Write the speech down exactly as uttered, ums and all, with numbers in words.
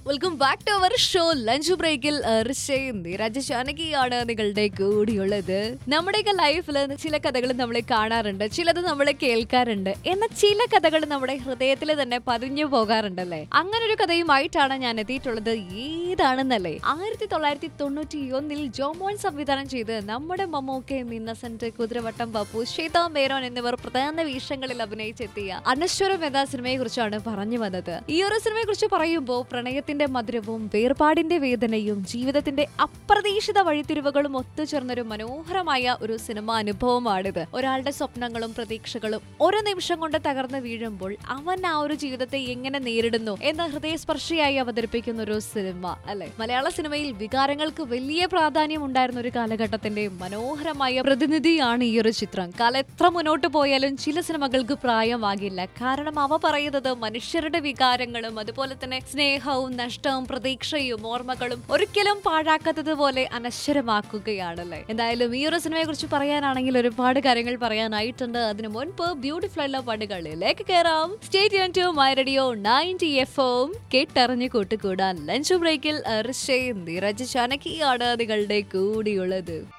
Welcome back to our show lunch ബ്രേക്കിൽ രാജശാനകിയാണ് നിങ്ങളുടെ കൂടിയുള്ളത്. നമ്മുടെയൊക്കെ ലൈഫിൽ ചില കഥകൾ നമ്മൾ കാണാറുണ്ട്, ചിലത് നമ്മൾ കേൾക്കാറുണ്ട്, എന്നാൽ ചില കഥകൾ നമ്മുടെ ഹൃദയത്തിൽ തന്നെ പതിഞ്ഞു പോകാറുണ്ടല്ലേ. അങ്ങനെ ഒരു കഥയുമായിട്ടാണ് ഞാൻ എത്തിയിട്ടുള്ളത്. ഏതാണെന്നല്ലേ, ആയിരത്തി തൊള്ളായിരത്തി തൊണ്ണൂറ്റി ഒന്നിൽ ജോമോൻ സംവിധാനം ചെയ്ത് നമ്മുടെ മമ്മൂക്കയും ഇന്നസെന്റ്, കുതിരവട്ടം പപ്പു, ശ്വേതാ മേനോൻ എന്നിവർ പ്രധാന വേഷങ്ങളിൽ അഭിനയിച്ചെത്തിയ അനശ്വരം എന്ന സിനിമയെ കുറിച്ചാണ് പറഞ്ഞു വന്നത്. ഈ ഒരു സിനിമയെ കുറിച്ച് പറയുമ്പോൾ പ്രണയത്തിന്റെ മധുരവും വേർപാടിന്റെ വേദനയും ജീവിതത്തിന്റെ അപ്രതീക്ഷിത വഴിത്തിരിവുകളും ഒത്തുചേർന്നൊരു മനോഹരമായ ഒരു സിനിമ അനുഭവമാണിത്. ഒരാളുടെ സ്വപ്നങ്ങളും പ്രതീക്ഷകളും ഒരു നിമിഷം കൊണ്ട് തകർന്നു വീഴുമ്പോൾ അവൻ ആ ഒരു ജീവിതത്തെ എങ്ങനെ നേരിടുന്നു എന്ന ഹൃദയസ്പർശിയായി അവതരിപ്പിക്കുന്ന ഒരു സിനിമ അല്ലെ. മലയാള സിനിമയിൽ വികാരങ്ങൾക്ക് വലിയ പ്രാധാന്യം ഉണ്ടായിരുന്ന ഒരു കാലഘട്ടത്തിന്റെ മനോഹരമായ പ്രതിനിധിയാണ് ഈ ഒരു ചിത്രം. കാലം എത്ര മുന്നോട്ട് പോയാലും ചില സിനിമകൾക്ക് പ്രായമാകില്ല. കാരണം അവ പറയുന്നത് മനുഷ്യരുടെ വികാരങ്ങളും അതുപോലെ തന്നെ സ്നേഹവും നഷ്ടവും പ്രതീക്ഷയും ഓർമ്മകളും ഒരിക്കലും പാഴാക്കാത്തതുപോലെ അനശ്വരമാക്കുകയാണല്ലേ. എന്തായാലും ഈ ഒരു സിനിമയെ കുറിച്ച് പറയാനാണെങ്കിൽ ഒരുപാട് കാര്യങ്ങൾ പറയാനായിട്ടുണ്ട്. അതിനു മുൻപ് ബ്യൂട്ടിഫുൾ ആയിട്ടുള്ള പാട്ടുകളിലേക്ക് കയറാം. Stay tune to my radio ninety F M. കേട്ടറിഞ്ഞു കൂട്ടുകൂടാൻ ലഞ്ച് ബ്രേക്കിൽ രാജശാനകിയാണ് നിങ്ങളുടെ കൂടിയുള്ളത്.